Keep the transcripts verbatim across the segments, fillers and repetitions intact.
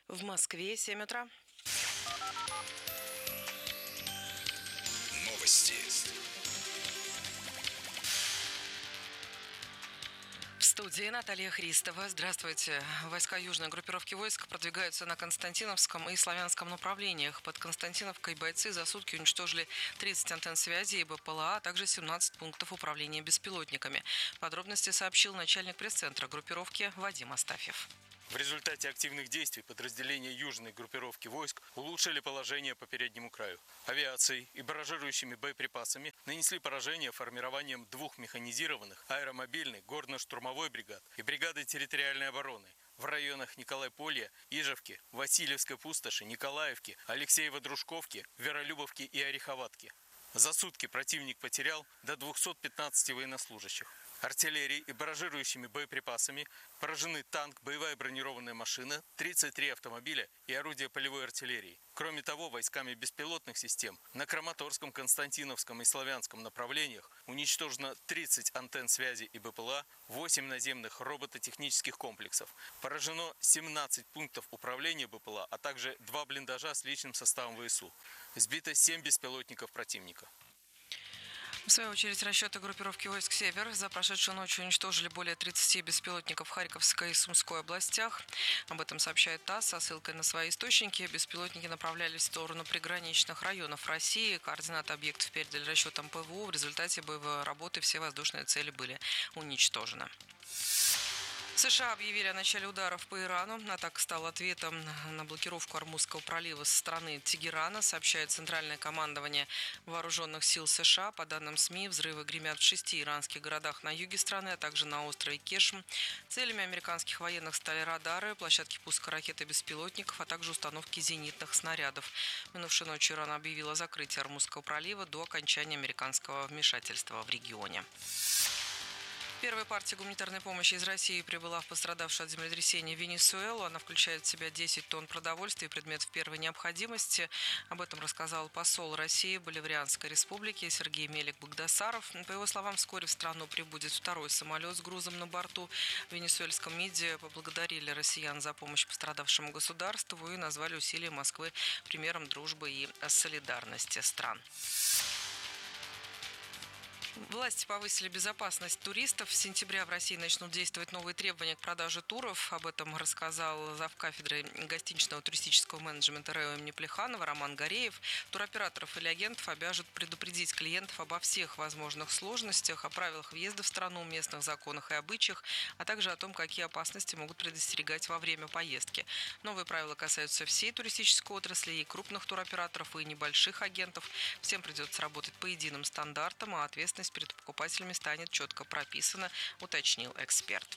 В Москве семь утра. Новости. В студии Наталья Христова. Здравствуйте. Войска южной группировки войск продвигаются на Константиновском и Славянском направлениях. Под Константиновкой бойцы за сутки уничтожили тридцать антенн связи и БПЛА, а также семнадцать пунктов управления беспилотниками. Подробности сообщил начальник пресс-центра группировки Вадим Астафьев. В результате активных действий подразделения южной группировки войск улучшили положение по переднему краю. Авиацией и барражирующими боеприпасами нанесли поражение формированием двух механизированных аэромобильных горно-штурмовой бригад и бригады территориальной обороны в районах Николай-Полья, Ижевки, Васильевской пустоши, Николаевки, Алексеево-Дружковки, Веролюбовки и Ореховатки. За сутки противник потерял до двухсот пятнадцати военнослужащих. Артиллерией и барражирующими боеприпасами поражены танк, боевая бронированная машина, тридцать три автомобиля и орудия полевой артиллерии. Кроме того, войсками беспилотных систем на Краматорском, Константиновском и Славянском направлениях уничтожено тридцать антенн связи и БПЛА, восемь наземных робототехнических комплексов. Поражено семнадцать пунктов управления БПЛА, а также два блиндажа с личным составом ВСУ. Сбито семь беспилотников противника. В свою очередь, расчеты группировки войск «Север» за прошедшую ночь уничтожили более тридцати беспилотников в Харьковской и Сумской областях. Об этом сообщает ТАСС со ссылкой на свои источники. Беспилотники направлялись в сторону приграничных районов России. Координаты объектов передали расчетам ПВО. В результате боевой работы все воздушные цели были уничтожены. США объявили о начале ударов по Ирану. Атака стала ответом на блокировку Ормузского пролива со стороны Тегерана, сообщает Центральное командование Вооруженных сил США. По данным СМИ, взрывы гремят в шести иранских городах на юге страны, а также на острове Кешм. Целями американских военных стали радары, площадки пуска ракет и беспилотников, а также установки зенитных снарядов. Минувшей ночью Иран объявил о закрытии Ормузского пролива до окончания американского вмешательства в регионе. Первая партия гуманитарной помощи из России прибыла в пострадавшую от землетрясения Венесуэлу. Она включает в себя десять тонн продовольствия и предметов первой необходимости. Об этом рассказал посол России в Боливарианской республике Сергей Мелик-Багдасаров. По его словам, вскоре в страну прибудет второй самолет с грузом на борту. В венесуэльском МИДе поблагодарили россиян за помощь пострадавшему государству и назвали усилия Москвы примером дружбы и солидарности стран. Власти повысили безопасность туристов. С сентября в России начнут действовать новые требования к продаже туров. Об этом рассказал завкафедры гостиничного туристического менеджмента РЭО имени Плеханова Роман Гореев. Туроператоров или агентов обяжут предупредить клиентов обо всех возможных сложностях, о правилах въезда в страну, местных законах и обычаях, а также о том, какие опасности могут предостерегать во время поездки. Новые правила касаются всей туристической отрасли, и крупных туроператоров, и небольших агентов. Всем придется работать по единым стандартам, а ответственность перед покупателями станет четко прописана, уточнил эксперт.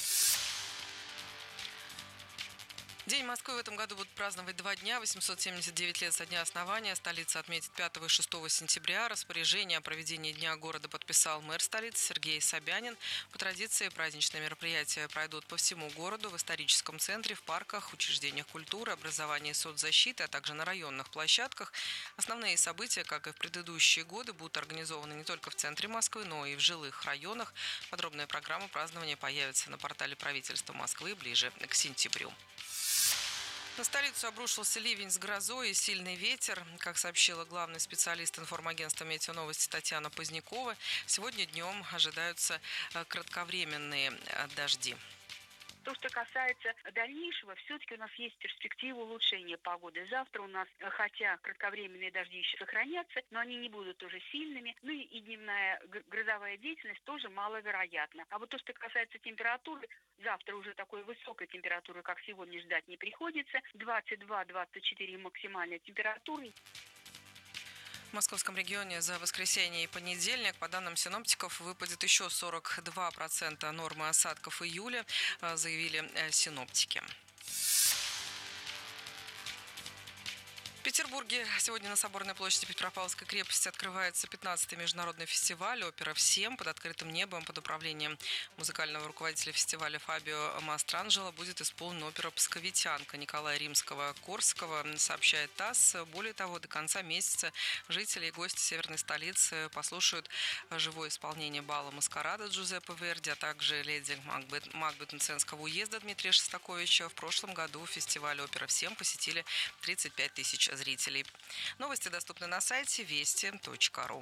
День Москвы в этом году будут праздновать два дня. восемьсот семьдесят девять лет со дня основания. Столица отметит пятого и шестого сентября. Распоряжение о проведении Дня города подписал мэр столицы Сергей Собянин. По традиции праздничные мероприятия пройдут по всему городу, в историческом центре, в парках, учреждениях культуры, образования и соцзащиты, а также на районных площадках. Основные события, как и в предыдущие годы, будут организованы не только в центре Москвы, но и в жилых районах. Подробная программа празднования появится на портале правительства Москвы ближе к сентябрю. На столицу обрушился ливень с грозой и сильный ветер. Как сообщила главный специалист информагентства «Метеоновости» Татьяна Позднякова, сегодня днем ожидаются кратковременные дожди. То, что касается дальнейшего, все-таки у нас есть перспектива улучшения погоды. Завтра у нас, хотя кратковременные дожди еще сохранятся, но они не будут уже сильными. Ну и дневная грозовая деятельность тоже маловероятна. А вот то, что касается температуры, завтра уже такой высокой температуры, как сегодня, ждать не приходится. двадцать два - двадцать четыре максимальная температура. В московском регионе за воскресенье и понедельник, по данным синоптиков, выпадет еще сорок два процента нормы осадков июля, заявили синоптики. Петербурге сегодня на Соборной площади Петропавловской крепости открывается пятнадцатый международный фестиваль «Опера всем». Под открытым небом под управлением музыкального руководителя фестиваля Фабио Мастранджело будет исполнена опера «Псковитянка» Николая Римского-Корского, сообщает ТАСС. Более того, до конца месяца жители и гости северной столицы послушают живое исполнение бала «Маскарада» Джузеппе Верди, а также «Леди Макбет» Макбет-Мценского уезда Дмитрия Шостаковича. В прошлом году фестиваль «Опера всем» посетили тридцать пять тысяч зрителей. Новости доступны на сайте вести точка ру.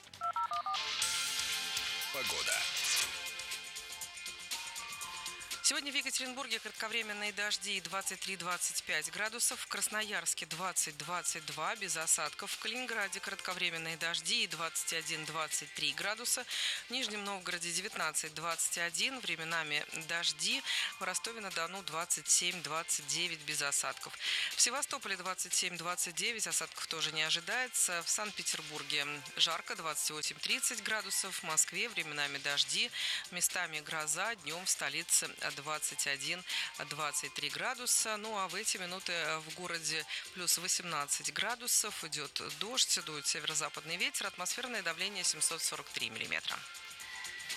Погода. Сегодня в Екатеринбурге кратковременные дожди двадцать три - двадцать пять градусов, в Красноярске двадцать - двадцать два, без осадков, в Калининграде кратковременные дожди двадцать один - двадцать три градуса, в Нижнем Новгороде девятнадцать - двадцать один, временами дожди, в Ростове-на-Дону двадцать семь - двадцать девять, без осадков. В Севастополе двадцать семь - двадцать девять, осадков тоже не ожидается, в Санкт-Петербурге жарко двадцать восемь - тридцать градусов, в Москве временами дожди, местами гроза, днем в столице двадцать один - двадцать три градуса. Ну а в эти минуты в городе плюс восемнадцать градусов. Идет дождь, дует северо-западный ветер. Атмосферное давление семьсот сорок три миллиметра.